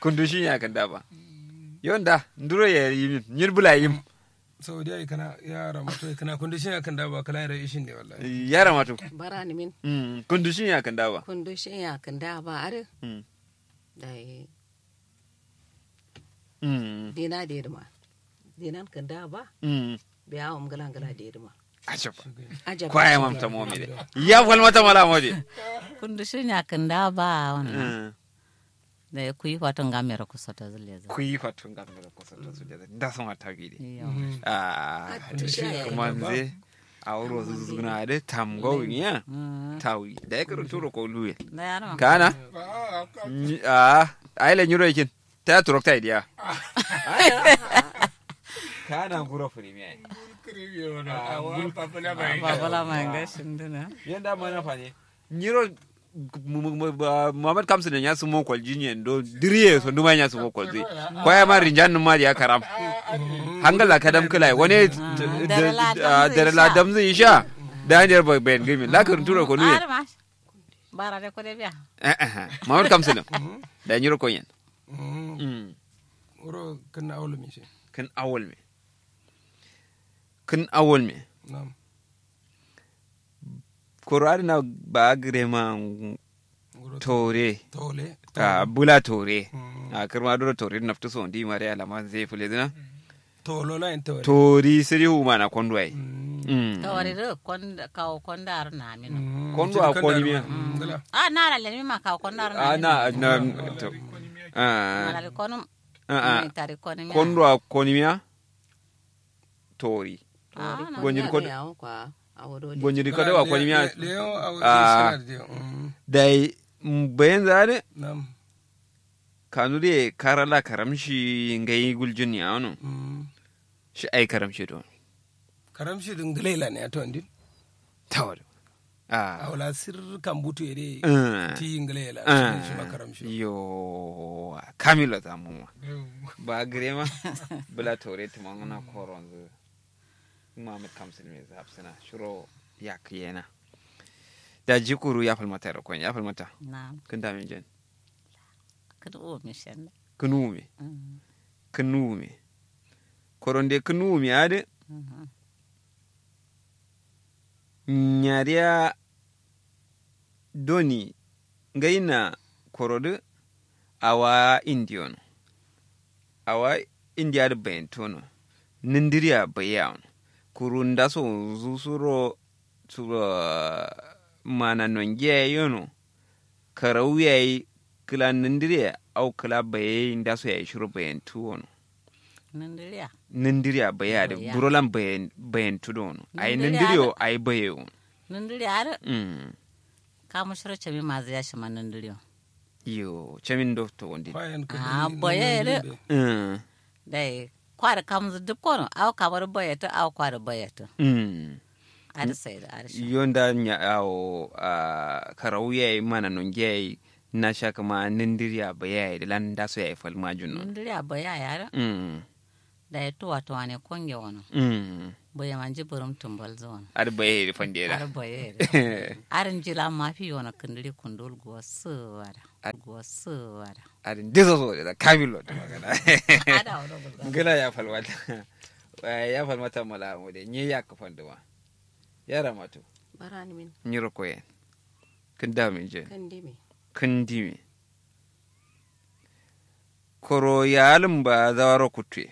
kundushin ya kan da ba yonda nduro ya yi nyirbula yim saudiya ikana yara mato ikana kundushin ya kan da ba kala yara ishin ne wallahi yara mato barani min kundushin ya kan da ba kundushin ya kan da ba are dai dina da irma dinan kan da ba biya wa mgalan gala da irma ajaba kwaya mamta momi de ya fal mata mala modi kundushin ya kan da ba wannan da ya kuyi fatan gamera kusa ta zulle kuyi fatan gamera kusa ta zulle da san wata gidi to shi kuma zai auro zuzuna da tamgo ya tawi da ya karanto ro ko luye kana ai le nyuro yakin ta turok ta idiya kana guro premier babala manga shinduna yanda mana fa ne nyiro Muhammad Kamsu ne ya sumo kwalji ne do diriye so nduma ya sumo kwalji kwaya ma rinjan ma ya karam hangala kadam kala wani da dam zai sha da hanyar bayan gami lakar tura ko nuye bara da ko de biya Muhammad Kamsu ne da nyiro ko yen oro kan awol mi shi kan awol me na'am Korari na ba grema tore bula tore a kirma dole tore naftu so ndi mare alama zai fule dina tolo la ento tori siri huma na kondo ai tore do kondar na min kondo a koni mi na la mi ma ka kondar na na to na konum tari koni mi kondo a koni mi tori gonjiri kodo gonjiri kodo wa koni mi dai bayan zare kanu de karala karamshi ngai guljin ya wono shi ai karamshi do karamshi din glela ne to ndin tawar awla sir kambutu ere ti nglela shi makaramshi yo kamilo zamu ba grema bula tore tumangana koronzo Muhammad Kamsu me zapsana shuro yakiyena da jikuru ya falmata ko ya falmata na'am kun da min jen kunu mi shanda kunu koronde kunu mi ade nyaria doni ngaina korode awa indian india de bentono nindiria bayan kurunda so zusuro mana nonge yono karawiyai kila nindiriya au kila baye nda so ya shiru bayan tuwono nindiriya baya da burolan bayan tudono ai nindiriyo ai baye nindiriya da ka mu shiru chami mazi ya shi man nindiriyo yo chami ndo to wondi baye da dai kwara kamzu duk kono au kamar baye ta au kwara baye ta yonda nya awo karawuya mana nonge na shaka ma nindiriya baya da lan da so ya fal majun nindiriya baya ya da ya tuwa tuwa ne konge wono baya manje burum tumbal zon ar baya da fandera ar baya arin jila ma fi wona kundiri kundul go suwara arin dizo so da kamilo da magana ngala ya fal wata ya fal mata mala mu de nye ya ka fanduwa yara mato barani min nyiro koyen kanda min je kandimi koro yalin ba zawaro kutwe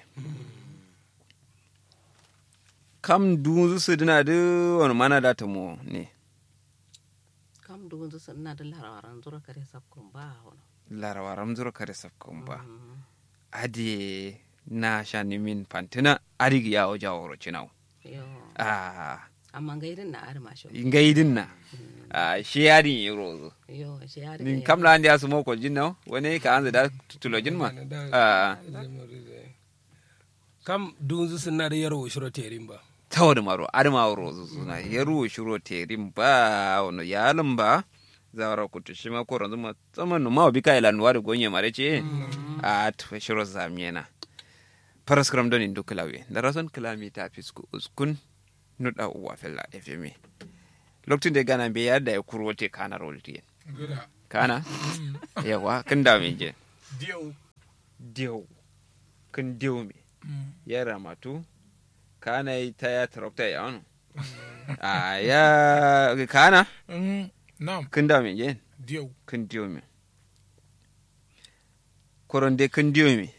kam dunzu su dina da wani mana da ta mo ne kam dunzu su dina da larawaran zura kare sabkun ba wani larawaran zura kare sabkun ba adi na sha nimin fantina adigi ya oja woro cinau amma gaidin na arma shi gaidin na shi yarin yi rozo shi yarin nin kamla andi asu mo ko jinno woni ka anza da tulojin ma kam dunzu sunna da yaro shiro terin ba tawar maro arma rozo suna yaro shiro terin ba wono yalin ba zawara kutu shi ma ko ranzu ma tsaman ma bi kai lanwa da gonye mare ce to shiro zamiyena paraskram don indu klawe da rason kilomita fisku uskun nuda uwa fella fm lokacin da gana bai yadda ya kurwote kana rolti kana yawa kin da min je dew kin dew me ya ramatu kana ta ya tarakta ya wani ya kana Naam. kin da me jen Dew. kin dew me koronde kin dew me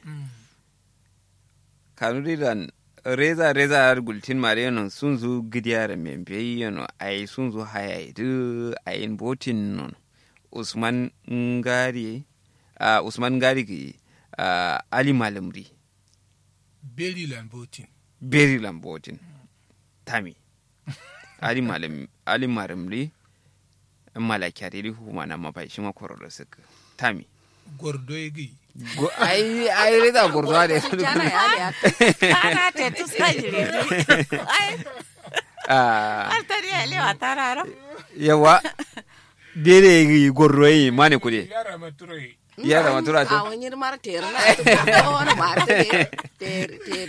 kanuri dan reza gultin mare non sun zu gidiyar membe yano ai sun zu hayai du ayin botin non usman ngari ki ali malamri Berry Lambotin. beri lambotin tami ali malamri malakari huma na mabai shi makororo suka tami Gordoegi. ai reza gurzuwa da Jana ya da Ana te tu sajiri. Ai, altari elewa tararo. yawa bere gurroyi mane kude Yara Mature. ya da matura to a wani mar ter na ta wani mar ter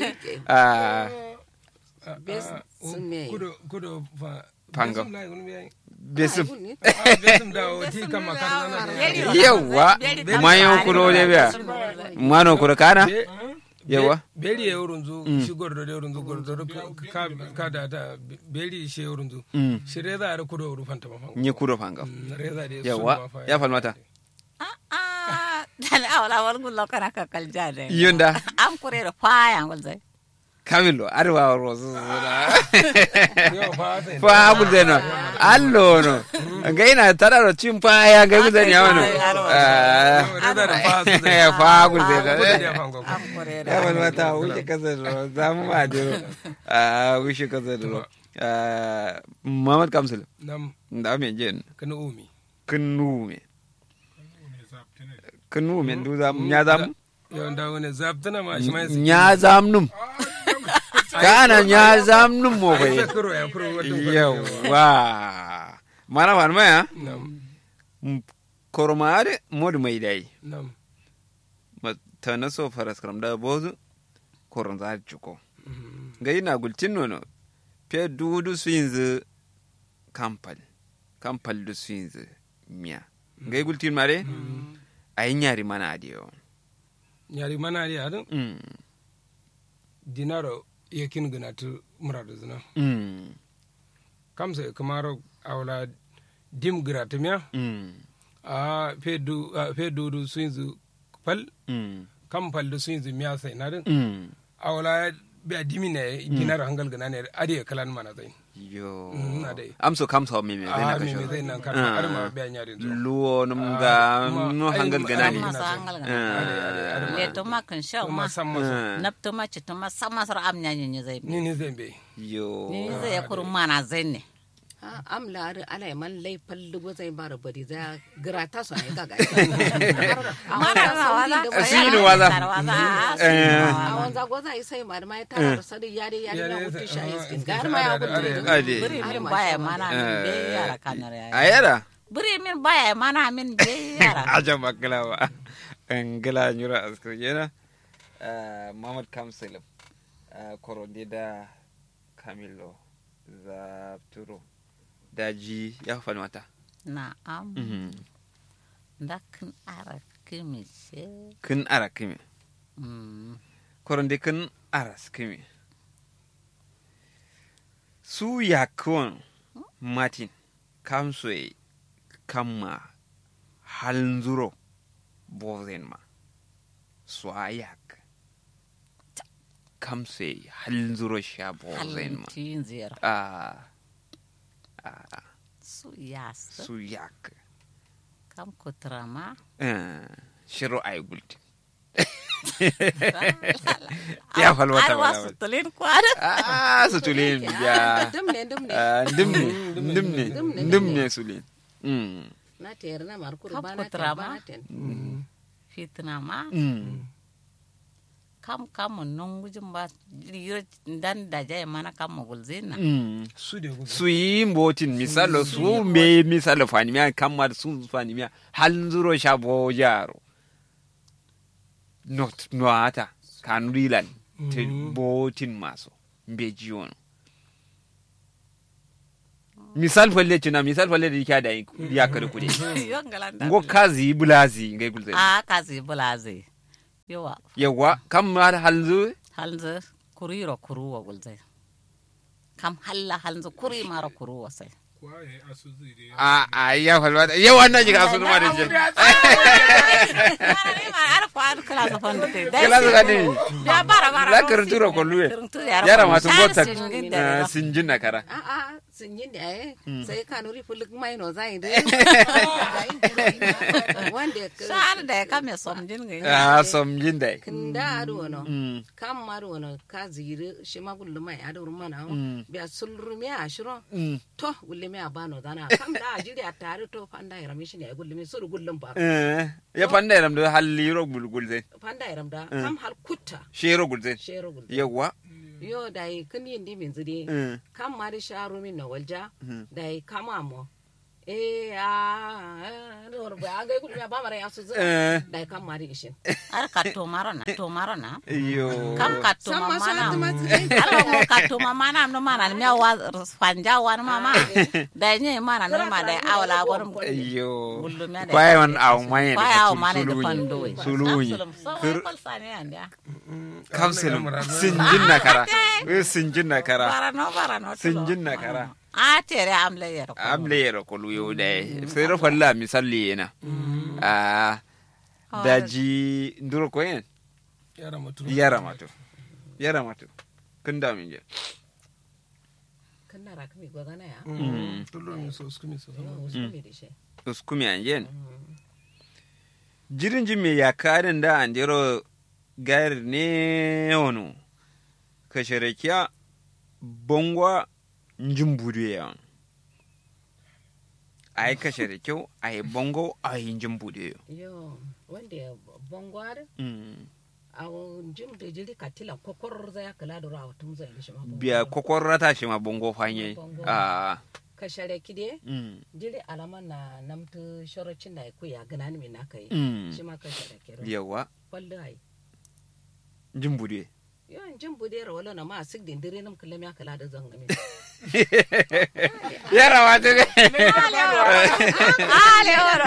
bes sun me kudo Pango. besum besim besum da oti kama karana yawa mayo kuro de biya mano kuro kana yawa beri e urunzu shi gordo de urunzu gordo ka da beri shi urunzu shi reza ar kudo uru fanta ma ni kuro fanga reza de yawa ya falmata Dan awla wal gullo kana ka kaljade. yunda Am kurero faya ngol zai. kamilo arwa rozu da yo fa sai fa gude no allo no gaina tararo chimpa ya ga gude ni awano reza da fa sai fa gude kudo da de fango Am kurero. ya falmata wuce kasar ro zamu ma diro wuce kasar ro Muhammad Kamsil nam da me jen kana umi kunu me kunu me du zam nya zam yo nda woni zabtana ma shi mai nya zam num kana nya zam num mo ai bai kuro ya kuro wadun yawa mana ban maya nam kormaare mod mai dai nam ta na so faras kram da bozu koron za juko gai na gultin nono pe dudu swinz kampal du swinz miya gai gultin mare ai nyari mana adiyo nyari mana ri adun dinaro yakin ganatu muradu zina kamse kamaro awla dim gratimya a fedu du swinzu pal kam pal du swinzu miya sai na din awla be dimine ginar hangal gana ne ade kalan mana zai yo ade amso kamso me me zai na me kasho zai nan kan har ma be nyari to luwo num ga no hangal ganani Masa hangal gana. Le to ma kan sha ma. kuma samma Nap to ma ci to ma sama sar am nyanyi ni zai. ni zai be yo Ni zai kurun mana zai ne. am la ala man lai pallu go zai bar bari za grata so ai ga ga Mana wala. Sini wala. awon za go zai sai mar mai tara sadi yari na wuti shayi skin gar ma ya gudu ade Buri min baya mana min be yara kanar ya. ayara Buri min baya mana min be yara. aja makala ba angala nyura asko jena Muhammad Kamsil koronde da Camilo za turo daji ya fa mata Na'am. Ndakin ara kimi ce. kin ara kimi koronde kin aras kimi su yakon Martin kamsoe kamma halnzuro bozenma swayak kamsoe halnzuro sha bozenma Halin ziyar. Su yas. su yak Kam kutrama. shiro ay gulti ya falwata Arwa wala su tulin kwada. su tulin ya ndimne sulin na ter na mar kuru Kam bana kutrama. ten Fitna ma. Kam nun gujin ba yiro dan da jaya mana kam gulzina. su de go su yi mbotin misalo su me misalo fanimiya kamar sun fanimiya halin zuro shabo jaro not noata kan rilan te botin maso mbe jiwon misal falle tuna misal falle da yake da ya kare kudi Yon galanda. ngo kazi bulazi ngai gulzai Kazi bulaze. yawa kam har halzu halzu kuriro kuruwa gulzai kam halla halzu kuri mara kuruwa sai kwaye asu zai a ya falwa yau wannan jiga asu ma da je kala ga ni ya bara la karanturo ko luwe yara ma sun bota sinjin na kara a sinjin da sai ka nuri fuluk mai no zai da wanda sa'ar da ya kame somjin ga somjin da kinda ado no kam maro no ka zire shi magullu mai ado mana biya sulrumi a shiro to gullumi a bano dana kam da ajiri a tare to fanda ya rami shi ne gullumi sur gullum ba ya fanda ya ramda haliro gulgulze fanda ya ramda kam hal kutta shero gulze yawa yo dai kun yin di min zide kam mari sharu min na walja dai kama mo no ba ga kullu ba mara yasu dai kam mari ishin ar katto marana yo kam katto mana alo mo katto mana no mana mi wa fanja wa mama dai ne mana no ma dai awla gorum yo kwai wan aw mai da pando sulu kol sane anda kamselum sinjin na kara barano sinjin na kara tere amle yero ko luyo dai sai ro falla misali yana daji nduro ko yen yara matu kun da min je kan na rakmi gogana ya tulun so skumi uskumi anjen jirin jimme ya karin da andero gair ne wono kasherekia bongwa njimbudu ya ai kasherekiu ai bongo ai njimbudu yo wanda bongwar awo jim da jiri katila kokor za kala da rawa tun zai shi ma biya kokor rata shi ma bongo fanye kashare kide jiri alaman na namtu shorocin da ku ya gana ni na kai shi ma kashare kiro yawa wallahi jimbude yo jimbude ra wala na ma sigdin dire nam kallam ya kala da zanga mi yara wata ne ale oro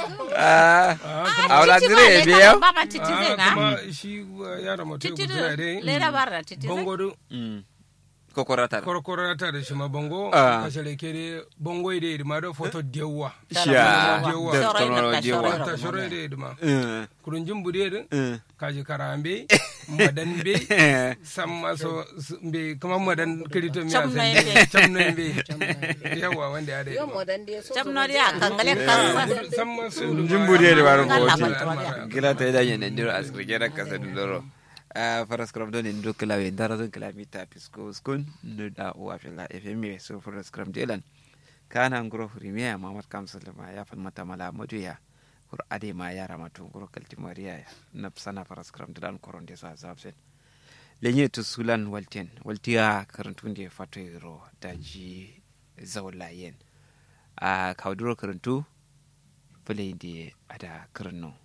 awla dire biya baba titi zena kuma shi yara mutu gudura dai lera barra titi bongodo kokorata da shi ma bongo kashare kede bongo ide ma do foto dewa sha dewa ta shoro ide ma kurun jimbude din kaji karambe madan be samma so be kuma madan kirito mi ase chamno be yawa wanda ya dai yo madan de so chamno dia kangale kan samma so jimbude de baro ko gila ta da yen ndiro asri gera kasa duro faras kram don ndo klawe ndara don kilamita pisko skun da o afela fm so faras kram delan kana ngro premier mamad kamsalama ya fan mata mala moduya kur ade ma yara matu ngro kalti maria nafsana faras kram delan koronde sa zabsen lenye to sulan waltiya karantunde fatoyro daji zawlayen kawduro karantu fulende ada karno